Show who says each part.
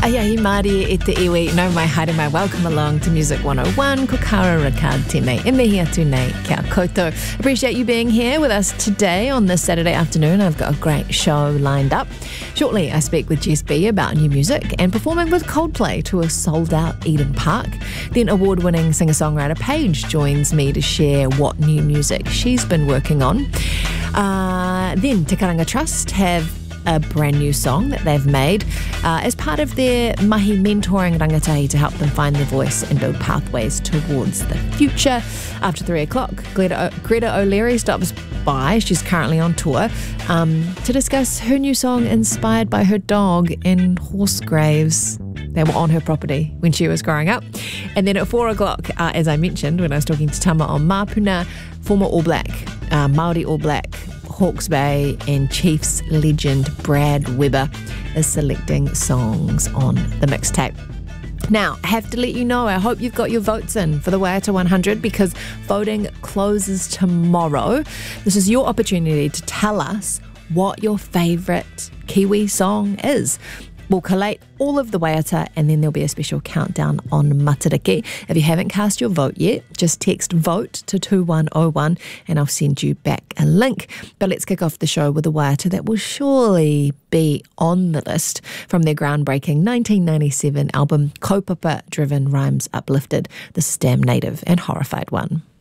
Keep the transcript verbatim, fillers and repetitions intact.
Speaker 1: Aiahi Māori e te iwi, no mai haere mai, welcome along to Music one oh one, ko kara rakad tēnei, e mihi atu nei kia koutou. Appreciate you being here with us today on this Saturday afternoon. I've got a great show lined up. Shortly, I speak with Jess B about new music and performing with Coldplay to a sold-out Eden Park. Then award-winning singer-songwriter Paige joins me to share what new music she's been working on. Uh, then Te Karanga Trust have a brand new song that they've made uh, as part of their mahi mentoring rangatahi to help them find their voice and build pathways towards the future. After three o'clock, Greta, o- Greta O'Leary stops by. She's currently on tour um, to discuss her new song inspired by her dog and horse graves that were on her property when she was growing up. And then at four o'clock, uh, as I mentioned when I was talking to Tama on Mapuna, former All Black, uh, Māori All Black, Hawke's Bay and Chiefs legend Brad Weber is selecting songs on the mixtape. Now, I have to let you know, I hope you've got your votes in for the Waiata one hundred because voting closes tomorrow. This is your opportunity to tell us what your favourite Kiwi song is. We'll collate all of the Waiata and then there'll be a special countdown on Matariki. If you haven't cast your vote yet, just text VOTE to two one oh one and I'll send you back a link. But let's kick off the show with a Waiata that will surely be on the list from their groundbreaking nineteen ninety-seven album Kaupapa Driven Rhymes Uplifted. This is Damn Native and Horrified One.